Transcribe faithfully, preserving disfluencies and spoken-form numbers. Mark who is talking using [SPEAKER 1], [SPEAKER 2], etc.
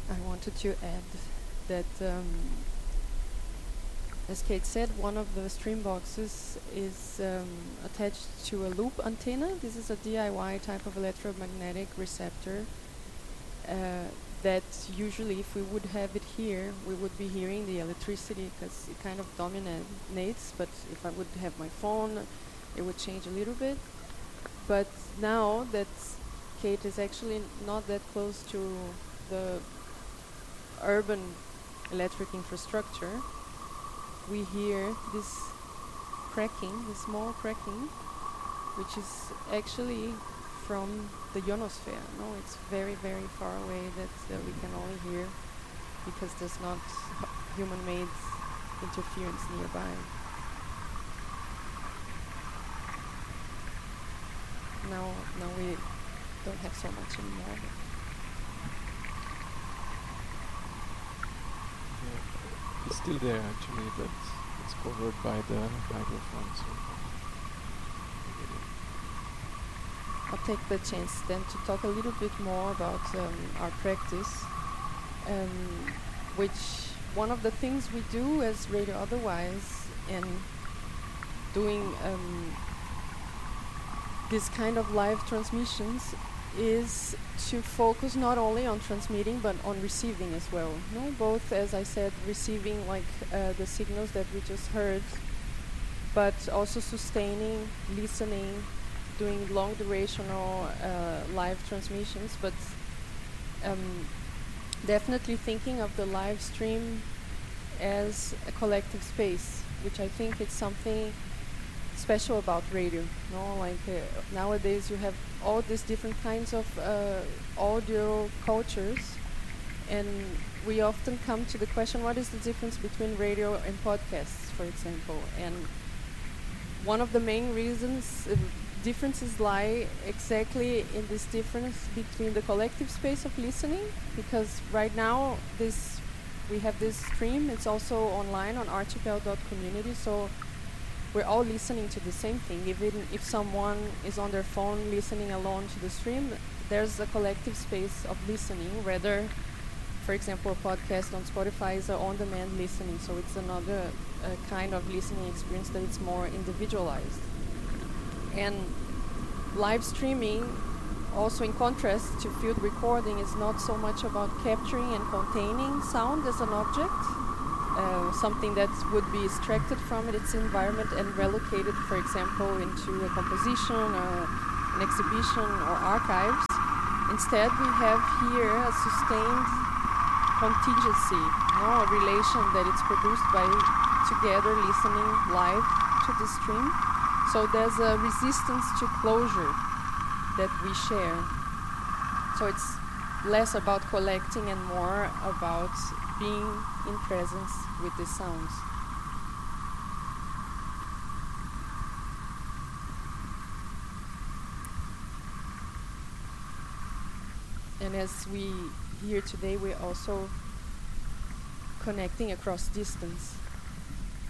[SPEAKER 1] I wanted to add that, um, as Kate said, one of the stream boxes is um, attached to a loop antenna. This is a D I Y type of electromagnetic receptor uh, that usually, if we would have it here, we would be hearing the electricity because it kind of dominates. But if I would have my phone, it would change a little bit. But now that Kate is actually not that close to the urban electric infrastructure, we hear this cracking, this small cracking, which is actually from the ionosphere. No, it's very, very far away that uh, we can only hear because there's not human-made interference nearby. Now, now we don't have so much anymore.
[SPEAKER 2] Yeah, it's still there actually, but it's covered by the microphone. So
[SPEAKER 1] I'll take the chance then to talk a little bit more about um, our practice, um, which one of the things we do as Radio Otherwise and doing um, this kind of live transmissions is to focus not only on transmitting but on receiving as well. No, both, as I said, receiving like uh, the signals that we just heard, but also sustaining, listening, doing long durational uh, live transmissions, but um, definitely thinking of the live stream as a collective space, which I think it's something special about radio. No, like uh, nowadays you have all these different kinds of uh, audio cultures, and we often come to the question, what is the difference between radio and podcasts, for example? And one of the main reasons uh, differences lie exactly in this difference between the collective space of listening, because right now this we have this stream, it's also online on archipel dot community, so we're all listening to the same thing. Even if someone is on their phone listening alone to the stream, there's a collective space of listening, rather, for example, a podcast on Spotify is a on-demand listening, so it's another uh, kind of listening experience that it's more individualized. And live streaming, also in contrast to field recording, is not so much about capturing and containing sound as an object, uh, something that would be extracted from its environment and relocated, for example, into a composition, or an exhibition, or archives. Instead, we have here a sustained contingency, no, a relation that it's produced by together listening live to the stream. So there's a resistance to closure that we share. So it's less about collecting and more about being in presence with the sounds. And as we hear today, we're also connecting across distance.